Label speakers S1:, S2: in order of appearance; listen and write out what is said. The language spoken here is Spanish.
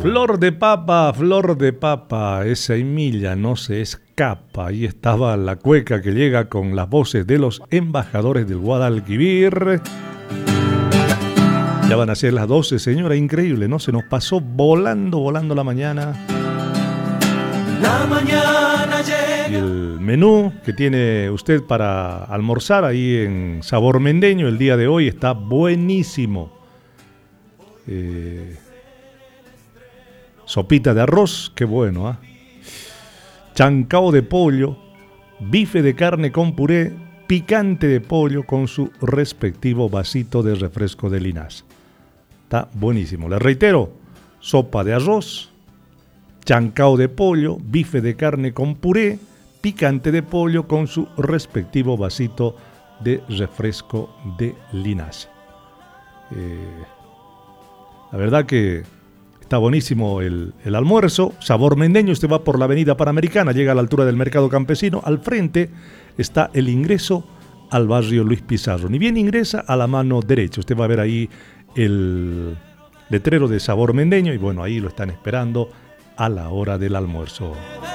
S1: flor de papa, esa Emilia no se escapa. Ahí estaba la cueca que llega con las voces de los embajadores del Guadalquivir. Ya van a ser las 12, señora, increíble, ¿no? Se nos pasó volando la mañana.
S2: La mañana llega.
S1: Y el menú que tiene usted para almorzar ahí en Sabor Mendeño el día de hoy está buenísimo. Sopita de arroz, qué bueno, ¿ah? Chancao de pollo, bife de carne con puré, picante de pollo con su respectivo vasito de refresco de Linas. Está buenísimo. Les reitero, sopa de arroz, chancao de pollo, bife de carne con puré, picante de pollo con su respectivo vasito de refresco de Linas. La verdad que está buenísimo el almuerzo. Sabor Mendeño, usted va por la avenida Panamericana, llega a la altura del Mercado Campesino. Al frente está el ingreso al barrio Luis Pizarro. Ni bien ingresa, a la mano derecha usted va a ver ahí el letrero de Sabor Mendeño y bueno, ahí lo están esperando a la hora del almuerzo.